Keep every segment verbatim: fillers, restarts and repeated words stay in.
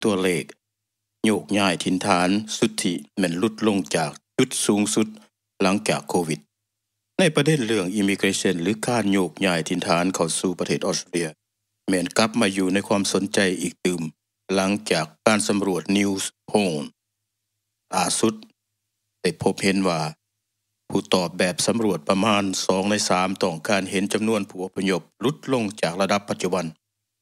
ตัวเลขโยกย้ายถิ่นฐานสุทธิแม่นลดลงจากจุดสูงสุดหลังจากโควิดในประเด็นเรื่อง Immigration หรือการโยกย้ายถิ่นฐานเข้าสู่ประเทศออสเตรเลียแม่นกลับมาอยู่ในความสนใจอีกตื่มหลังจากการสำรวจ News Poll ล่าสุดได้พบเห็นว่าผู้ตอบแบบสำรวจประมาณสองในสามต้องการเห็นจำนวนผู้อพยพลดลงจากระดับปัจจุบัน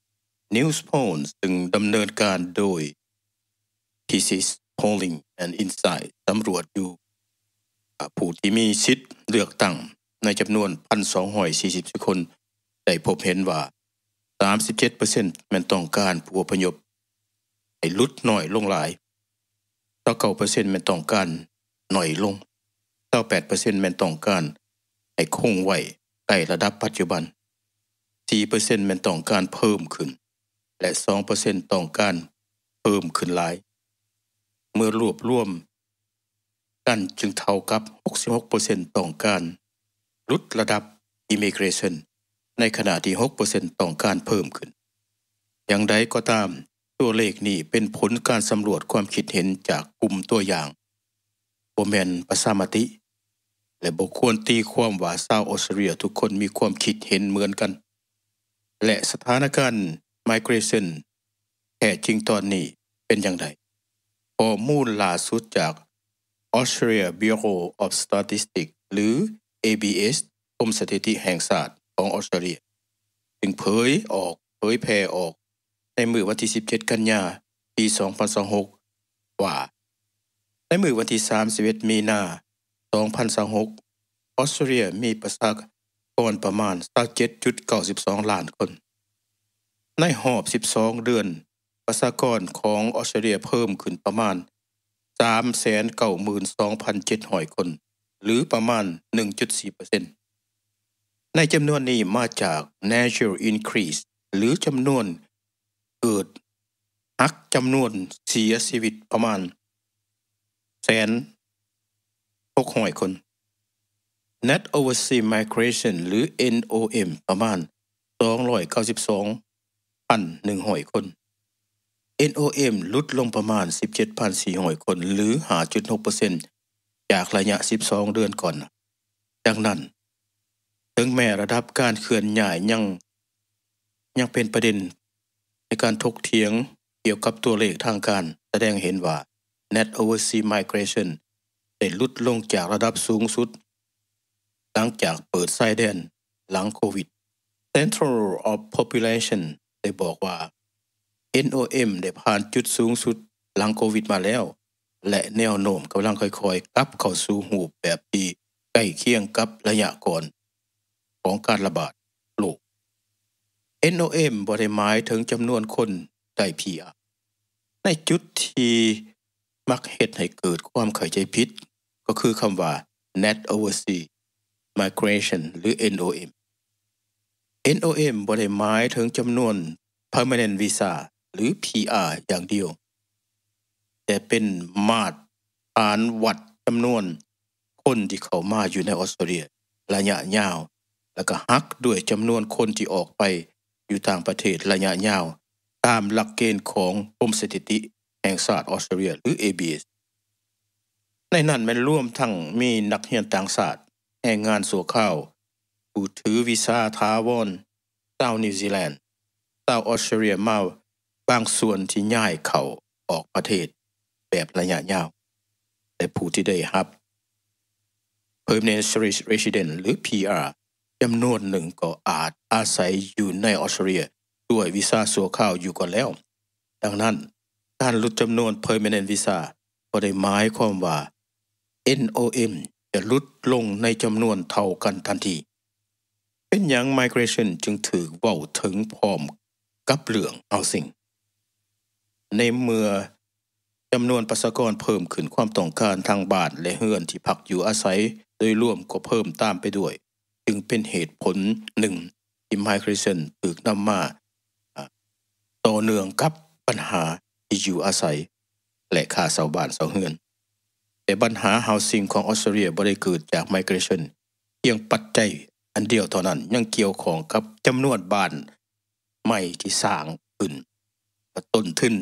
News Poll ซึ่งดำเนินการโดย ที ซี Polling and Insight สำรวจอยู่ผู้ที่มีสิทธิ์เลือกตั้งในจำนวน หนึ่งพันสองร้อยสี่สิบ คนได้พบเห็นว่า สามสิบเจ็ดเปอร์เซ็นต์ แม่นต้องการผู้อพยพให้ลดน้อยลงหลาย ยี่สิบเก้าเปอร์เซ็นต์ แม่นต้องการน้อยลง ยี่สิบแปดเปอร์เซ็นต์ แม่นต้องการให้คงไว้ใกล้ระดับปัจจุบัน สี่เปอร์เซ็นต์ แม่นต้องการเพิ่มขึ้นและ สองเปอร์เซ็นต์ ต้องการเพิ่มขึ้นหลายเมื่อรวบรวมกันจึงเท่ากับ หกสิบหกเปอร์เซ็นต์ ต้องการลดระดับ Immigration ในขณะที่ หกเปอร์เซ็นต์ ต้องการเพิ่มขึ้นอย่างใดก็ตามตัวเลขนี้เป็นผลการสำรวจความคิดเห็นจากกลุ่มตัวอย่างบ่แม่นประชามติและบ่ควรตีความว่าชาวออสเตรเลียทุกคนมีความคิดเห็นเหมือนกันและสถานการณ์ Migration แท้จริงตอนนี้เป็นอย่างไรข้อมูลล่าสุดจาก Australia Bureau of Statistics หรือ เอ บี เอส กรมสถิติแห่งชาติของออสเตรเลียจึงเผยออกเผยแพร่ออกในมื้อวันที่สิบเจ็ดกันยายนปีสองพันยี่สิบหกว่าในมื้อวันที่สามสิบเอ็ดมีนาสองพันยี่สิบหกออสเตรเลียมีประชากรประมาณ ยี่สิบเจ็ดจุดเก้าสอง ล้านคนในรอบสิบสองเดือนประชากรของออสเตรเลียเพิ่มขึ้นประมาณ สามแสนเก้าหมื่นสองพันเจ็ดร้อย คนหรือประมาณ หนึ่งจุดสี่เปอร์เซ็นต์ ในจำนวนนี้มาจาก Natural Increase หรือจำนวนเกิดหักจำนวนเสียชีวิตประมาณแสนหกร้อยคน Net Overseas Migration หรือ เอ็น โอ เอ็ม ประมาณสองร้อยเก้าสิบสองพันหนึ่งร้อยคน เอ็น โอ เอ็ม ลดลงประมาณ สิบเจ็ดพันสี่ร้อย คนหรือ ห้าจุดหกเปอร์เซ็นต์ จากระยะสิบสองเดือนก่อนดังนั้นถึงแม้ระดับการเคลื่อนย้ายยังยังเป็นประเด็นในการถกเถียงเกี่ยวกับตัวเลขทางการแสดงเห็นว่า Net Overseas Migration ได้ลดลงจากระดับสูงสุดหลังจากเปิดชายแดนหลังโควิด Central of Population ได้บอกว่า เอ็น โอ เอ็ม ได้ผ่านจุดสูงสุดหลังโควิดมาแล้วและแนวโน้มกำลังค่อยๆกลับเข้าสู่รูปแบบที่ใกล้เคียงกับระยะก่อนของการระบาดโรค เอ็น โอ เอ็ม บ่ได้หมายถึงจำนวนคนได้ พี อาร์ ในจุดที่มักเฮ็ดให้เกิดความเข้าใจผิดก็คือคำว่า Net Overseas Migration หรือ เอ็น โอ เอ็ม เอ็น โอ เอ็ม บ่ได้หมายถึงจำนวน Permanent Visa หรือ พี อาร์ อย่างเดียวแต่เป็นมาตรฐานวัดจำนวนคนที่เข้ามาอยู่ในออสเตรเลียระยะยาวแล้วก็หักด้วยจำนวนคนที่ออกไปอยู่ต่างประเทศระยะยาวตามหลักเกณฑ์ของกรมสถิติแห่งชาติออสเตรเลียหรือ เอ บี เอส ในนั้นมันรวมทั้งมีนักเรียนต่างชาติแรงงานชั่วคราวผู้ถือวีซ่าถาวรชาวนิวซีแลนด์ชาวออสเตรเลียมาบางส่วนที่ย้ายเข้าออกประเทศแบบระยะยาวและผู้ที่ได้รับ Permanent Resident หรือ พี อาร์ จำนวนหนึ่งก็อาจอาศัยอยู่ในออสเตรเลียด้วยวีซ่าชั่วคราวอยู่ก่อนแล้วดังนั้นการลดจำนวน Permanent Visa บ่ได้หมายความว่า เอ็น โอ เอ็ม จะลดลงในจำนวนเท่ากันทันทีเป็นหยัง Migration จึงถือเว้าถึงพร้อมกับเรื่อง Housing ในเมื่อจำนวนประชากรเพิ่มขึ้นความต้องการทางบ้านและเรือนที่พักอยู่อาศัยโดยรวมก็เพิ่มตามไปด้วยจึงเป็นเหตุผลหนึ่งที่ Migration ถูกนำมาต่อเนื่องกับปัญหาที่อยู่อาศัยและค่าเช่าบ้านเช่าเรือนแต่ปัญหา Housing ของออสเตรเลียบ่ได้เกิดจาก Migration เพียงปัจจัยอันเดียวเท่านั้นยังเกี่ยวข้องกับจำนวนบ้านใหม่ที่สร้างขึ้นต้นทุน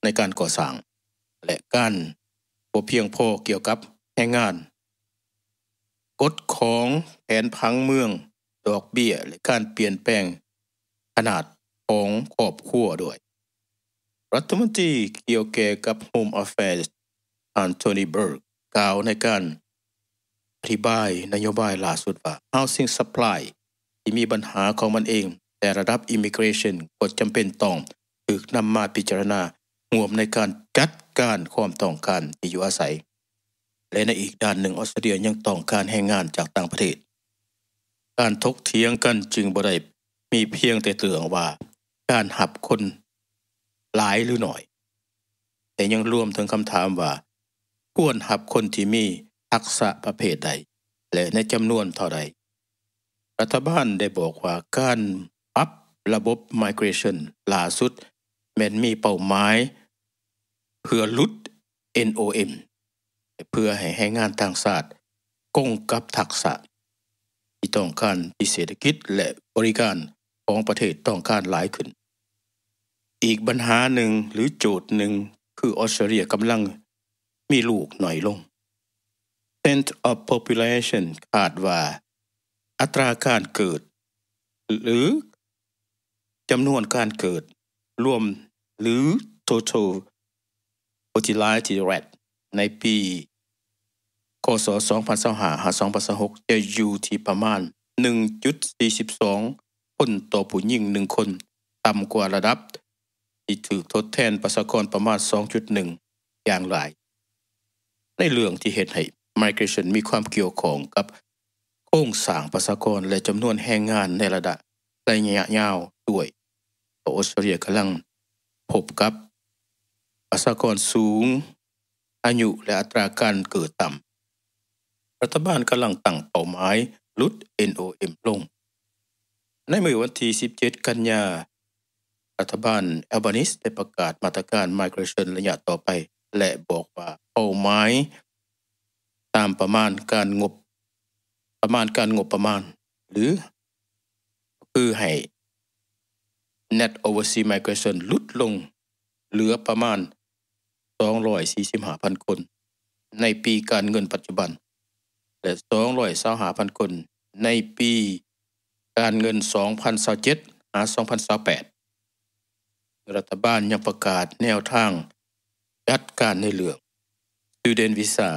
ในการก่อสร้างและการบ่เพียงพอเกี่ยวกับแรงงานกฎของแผนผังเมืองดอกเบี้ยและการเปลี่ยนแปลงขนาดของครอบครัวด้วยรัฐมนตรีเกี่ยวแก่กับ Home Affairs อันโทนีเบิร์กกล่าวในการอธิบายนโยบายล่าสุดว่า Housing Supply ที่มีปัญหาของมันเองแต่ระดับ Immigration ก็จำเป็นต้องถูกนำมาพิจารณาร่วมในการจัดการความต้องการที่อยู่อาศัยและในอีกด้านหนึ่งออสเตรเลียยังต้องการแรงงานจากต่างประเทศการถกเถียงกันจึงบ่ได้มีเพียงแต่เรื่องว่าการรับคนหลายหรือน้อยแต่ยังรวมถึงคำถามว่าควรรับคนที่มีทักษะประเภทใดและในจำนวนเท่าใดรัฐบาลได้บอกว่าการปรับระบบ Migration ล่าสุดแม้นมีเป้าหมายเพื่อลด เอ็น โอ เอ็ม เพื่อให้แรงงานต่างชาติคงกับทักษะที่ต้องการที่เศรษฐกิจและบริการของประเทศต้องการหลายขึ้นอีกปัญหาหนึ่งหรือโจทย์หนึ่งคือออสเตรเลียกำลังมีลูกน้อยลง Percent of Population คาดว่าอัตราการเกิดหรือจำนวนการเกิดรวมหรือ Total Fertility Rate ในปีคศสองพันยี่สิบห้าถึงสองพันยี่สิบหกจะอยู่ที่ประมาณ หนึ่งจุดสี่สอง คนต่อผู้หญิงหนึ่งคนต่ำกว่าระดับที่ถูกทดแทนประชากรประมาณ สองจุดหนึ่ง อย่างหลายในเรื่องที่เฮ็ดให้ Migration มีความเกี่ยวข้องกับโครงสร้างประชากรและจำนวนแรงงานในระดับระยะยาวด้วยออสเตรเลียกำลังพบกับประชากรสูงอายุและอัตราการเกิดต่ำรัฐบาลกำลังตั้งเป้าหมายลด เอ็น โอ เอ็ม ลงในมื้อวันที่สิบเจ็ดกันยายนรัฐบาลแอลบานิสได้ประกาศมาตรการ Migration ระยะต่อไปและบอกว่าเป้าหมายตามประมาณการงบประมาณการงบประมาณหรือคือให้ Net Overseas Migration ลดลงเหลือประมาณสองร้อยสี่สิบห้าพันคนในปีการเงินปัจจุบันและสองร้อยยี่สิบห้าพันคนในปีการเงินสองพันยี่สิบเจ็ดถึงสองพันยี่สิบแปดรัฐบาลยังประกาศแนวทางจัดการในเรื่อง Student Visa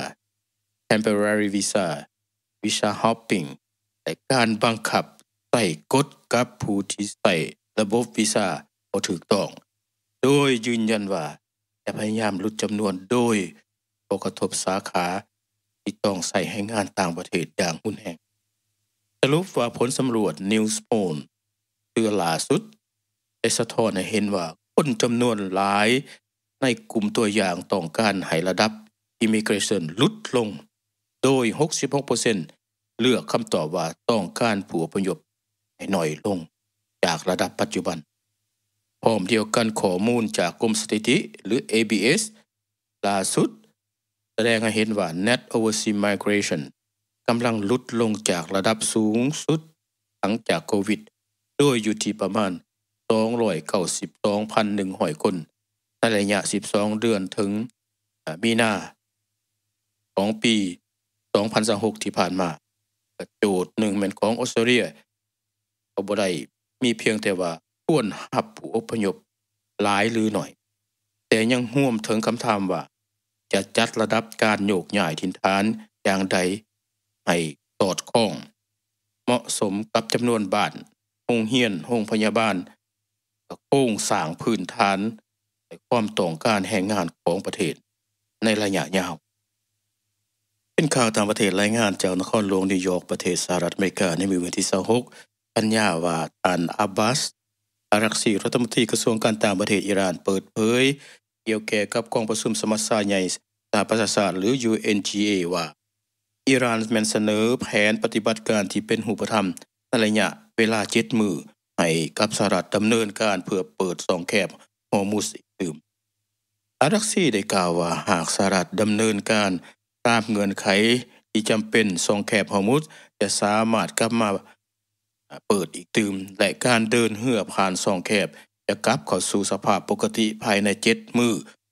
Temporary Visa Visa Hopping และการบังคับใส่กฎกับผู้ที่ใส่ระบบวีซ่าบ่ถูกต้องโดยยืนยันว่าจะพยายามลดจำนวนโดยบ่กระทบสาขาที่ต้องใส่ให้งานต่างประเทศอย่างรุนแรงสรุปว่าผลสำรวจ Newspoll เดือนล่าสุดได้สะท้อนให้เห็นว่าคนจำนวนหลายในกลุ่มตัวอย่างต้องการให้ระดับ Immigration ลดลงโดย หกสิบหกเปอร์เซ็นต์ เลือกคำตอบว่าต้องการผู้อพยพให้น้อยลงจากระดับปัจจุบันพร้อมเดียวกันข้อมูลจากกรมสถิติหรือ เอ บี เอส ล่าสุดแสดงให้เห็นว่า Net Overseas Migration กำลังลดลงจากระดับสูงสุดหลังจากโควิดโดยอยู่ที่ประมาณ สองร้อยเก้าสิบสองพันหนึ่งร้อย คนในระยะสิบสองเดือนถึงมีนาของปีสองพันยี่สิบหกที่ผ่านมาโจทย์หนึ่งแม่นของออสเตรเลียก็บ่ได้มีเพียงแต่ว่าควรรับผู้อพยพหลายหรือน้อยแต่ยังร่วมถึงคำถามว่าจะจัดระดับการโยกย้ายถิ่นฐานอย่างใดให้สอดคล้องเหมาะสมกับจำนวนบ้านโรงเรียนโรงพยาบาลโครงสร้างพื้นฐานและความต้องการแรงงานของประเทศในระยะยาวเป็นข่าวต่างประเทศรายงานจากนครหลวงนิวยอร์กประเทศสหรัฐอเมริกาในมื้อวันที่ยี่สิบหกกันยายนว่าท่านอับบาสอารักษีรัฐมนตรีกระทรวงการต่างประเทศอิหร่านเปิดเผยเกี่ยวแก่กับกองประชุมสมัชชาใหญ่สหประชาชาติหรือ ยู เอ็น จี เอ ว่าอิหร่านแม่นเสนอแผนปฏิบัติการที่เป็นรูปธรรมในระยะเวลาเจ็ดมื้อให้กับสหรัฐดำเนินการเพื่อเปิดช่องแคบฮอร์มุซอีกตื่มอารักษีได้กล่าวว่าหากสหรัฐดำเนินการตามเงื่อนไขที่จำเป็นช่องแคบฮอร์มุซจะสามารถกลับมาเปิดอีกตื่มและการเดินเรือผ่านช่องแคบจะกลับเข้าสู่สภาพปกติภายในเจ็ดมื้อ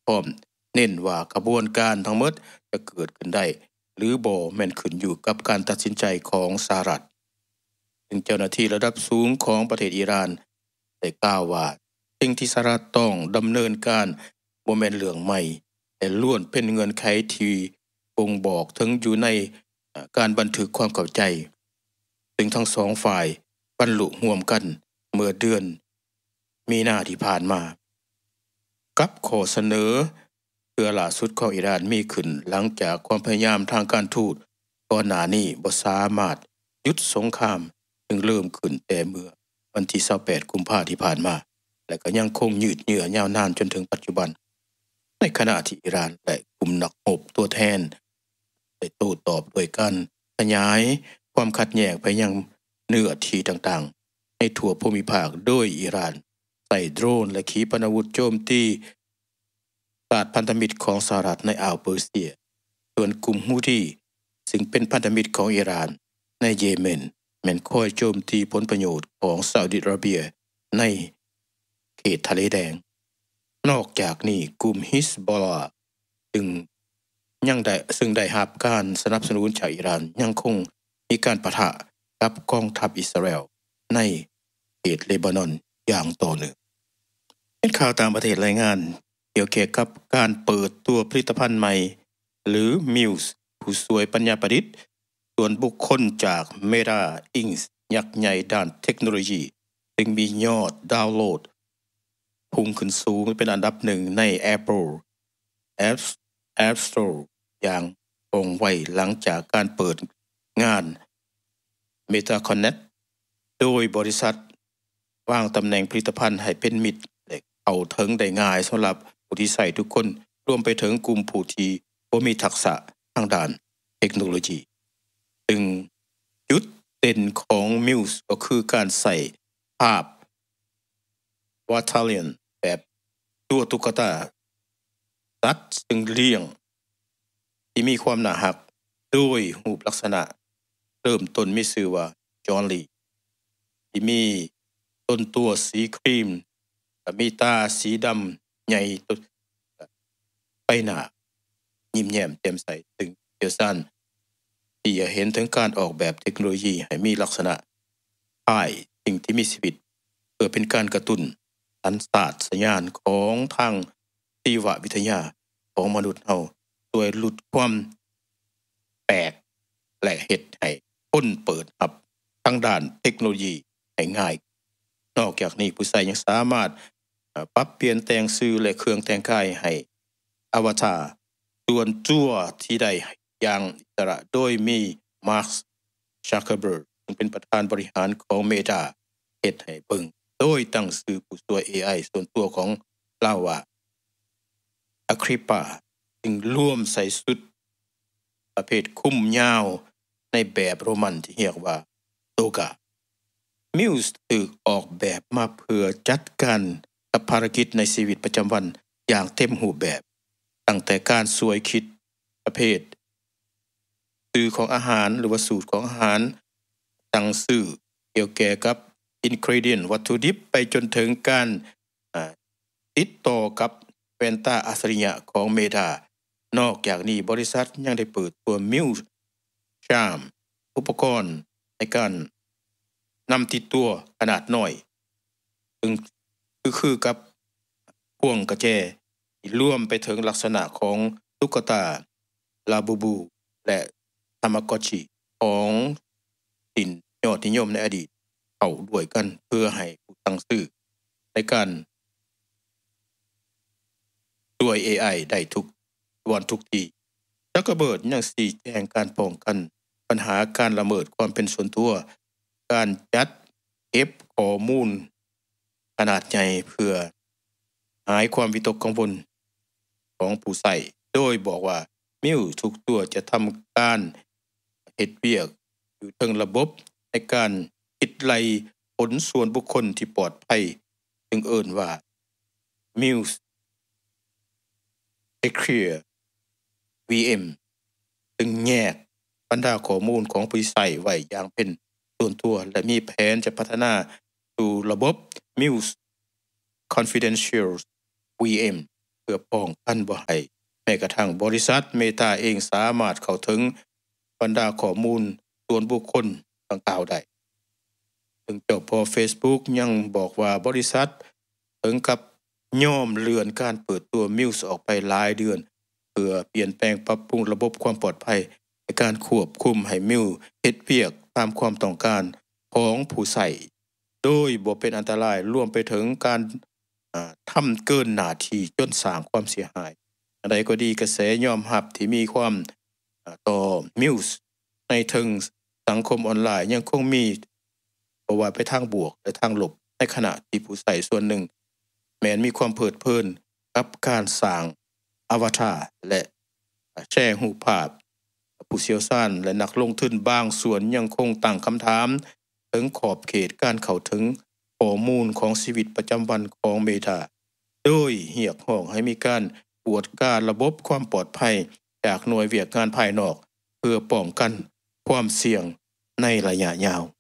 พร้อมเน้นว่ากระบวนการทั้งหมดจะเกิดขึ้นได้หรือบ่แม่นขึ้นอยู่กับการตัดสินใจของสหรัฐซึ่งเจ้าหน้าที่ระดับสูงของประเทศอิหร่านได้กล่าวว่าสิ่งที่สหรัฐต้องดำเนินการบ่แม่นเรื่องใหม่แต่ล้วนเป็นเงื่อนไขที่บ่งบอกถึงอยู่ในการบันทึกความเข้าใจซึ่งทั้งสองฝ่ายบรรลุร่วมกันเมื่อเดือนมีนาที่ผ่านมากับข้อเสนอเพื่อล่าสุดของอิหร่านมีขึ้นหลังจากความพยายามทางการทูตก่อนหน้านี้บ่สามารถหยุดสงครามซึ่งเริ่มขึ้นแต่เมื่อวันที่ยี่สิบแปดกุมภาพันธ์ที่ผ่านมาและก็ยังคงยืดเยื้อยาวนานจนถึงปัจจุบันในขณะที่อิหร่านและกลุ่มนักรบตัวแทนได้โต้ตอบโดยการขยายความขัดแย้งไปยังเนื้อที่ต่างๆในทั่วภูมิภาคโดยอิหร่านใส่โดรนและขีปนาวุธโจมตีสาธพันธมิตรของสหรัฐในอ่าวเปอร์เซียส่วนกลุ่มฮูธีซึ่งเป็นพันธมิตรของอิหร่านในเยเมนแม้นคอยโจมตีผลประโยชน์ของซาอุดิอาระเบียในเขตทะเลแดงนอกจากนี้กลุ่มฮิสบอลลาห์ซึ่งยังได้ซึ่งได้รับการสนับสนุนจากอิหร่านยังคงมีการปะทะกับกองทัพอิสราเอลในเขตเลบานอนอย่างต่อเนื่องเป็นข่าวต่างประเทศรายงานเกี่ยวกับการเปิดตัวผลิตภัณฑ์ใหม่หรือ Muse ผู้สวยปัญญาประดิษฐ์ส่วนบุคคลจาก Meta Inc ยักษ์ใหญ่ด้านเทคโนโลยีซึ่งมียอดดาวน์โหลดพุ่งขึ้นสูงเป็นอันดับหนึ่งใน Apple App App Store อย่างคงไว้หลังจากการเปิดงาน MetaConnect โดยบริษัทวางตำแหน่งผลิตภัณฑ์ให้เป็นมิตรและเข้าถึงได้ง่ายสำหรับผู้ที่ใช้ทุกคนรวมไปถึงกลุ่มผู้ที่บ่มีทักษะทางด้านเทคโนโลยีซึ่งจุดเด่นของ Muse ก็คือการใส่ภาพวาทาเลียนแบบตัวตุ๊กตาสัตว์ซึ่งเลี้ยงที่มีความน่ารักโดยรูปลักษณะเริ่มต้นมีชื่อว่าจอห์นลีที่มีต้นตัวสีครีมมีตาสีดำใหญ่ใบหน้ายิ้มแย้มแจ่มใสถึงเชี่ยวชาญที่จะเห็นถึงการออกแบบเทคโนโลยีให้มีลักษณะคล้ายสิ่งที่มีชีวิตเพื่อเป็นการกระตุ้นสัญชาตญาณของทางชีววิทยาของมนุษย์เฮาโดยลดความแปลกและเฮ็ดให้คนเปิดรับทางด้านเทคโนโลยีให้ง่ายนอกจากนี้ผู้ใช้ยังสามารถปรับเปลี่ยนแต่งชื่อและเครื่องแต่งกายให้อวตารส่วนตัวที่ได้อย่างอิสระโดยมีมาร์ค ซักเคอร์เบิร์กซึ่งเป็นประธานบริหารของ Meta เฮ็ดให้เบิ่งโดยตั้งชื่อผู้ช่วย เอ ไอ ส่วนตัวของเราว่าอะคริปาซึ่งร่วมใส่ชุดประเภทคุ้มยาวในแบบโรมันที่เรียกว่าโตกา Muse ถูกออกแบบมาเพื่อจัดการกับภารกิจในชีวิตประจำวันอย่างเต็มรูปแบบตั้งแต่การสวยคิดประเภทชื่อของอาหารหรือว่าสูตรของอาหารตั้งชื่อเกี่ยวแก่กับ ingredient วัตถุดิบไปจนถึงการติดต่อกับแว่นตาอัจฉริยะของ Meta นอกจากนี้บริษัทยังได้เปิดตัว Muse Charm อุปกรณ์ในการนำติดตัวขนาดน้อยซึ่งคือคือกับพวงกระแจที่รวมไปถึงลักษณะของตุ๊กตาลาบูบูและทามากอชิของสินยอดนิยมในอดีตเข้าด้วยกันเพื่อให้ผู้ตั้งชื่อในการด้วย เอ ไอ ได้ทุกวันทุกทีซักเคอร์เบิร์กยังชี้แจงการป้องกันปัญหาการละเมิดความเป็นส่วนตัวการจัดเก็บข้อมูลขนาดใหญ่เพื่อหายความวิตกกังวลของผู้ใช้โดยบอกว่ามิวทุกตัวจะทำการเฮ็ดเวียกอยู่เทิงระบบในการคิดไล่ผลส่วนบุคคลที่ปลอดภัยซึ่งเอิ้นว่า Muse Secure วี เอ็ม ซึ่งแยกบรรดาข้อมูลของผู้ใช้ไว้อย่างเป็นส่วนตัวและมีแผนจะพัฒนาสู่ระบบ Muse Confidential วี เอ็มพื่อป้องกันบ่ให้แม้กระทั่งบริษัทเมตาเองสามารถเข้าถึงบรรดาข้อมูลส่วนบุคคลดังกล่าวได้ถึงเจ้าพ่อ Facebook ยังบอกว่าบริษัทถึงกับยอมเลื่อนการเปิดตัว Muse ออกไปหลายเดือนเพื่อเปลี่ยนแปลงปรับปรุงระบบความปลอดภัยในการควบคุมให้ Muse เฮ็ดเวียกตามความต้องการของผู้ใช้โดยบ่เป็นอันตรายรวมไปถึงการอ่าทำเกินหน้าที่จนสร้างความเสียหายอันใดก็ดีกระแสยอมรับที่มีความต่อ Muse ในถึงสังคมออนไลน์ยังคงมีบ่ว่าไปทางบวกและทางลบในขณะที่ผู้ใช้ส่วนหนึ่งแม้นมีความเพลิดเพลินกับการสร้างอวตารและแชร์รูปภาพผู้เชี่ยวชาญและนักลงทุนบางส่วนยังคงตั้งคำถามถึงขอบเขตการเข้าถึงข้อมูลของชีวิตประจำวันของเมตาโดยเรียกร้องให้มีการตรวจการระบบความปลอดภัยจากหน่วยเวียกงานภายนอกเพื่อป้องกันความเสี่ยงในระยะยาว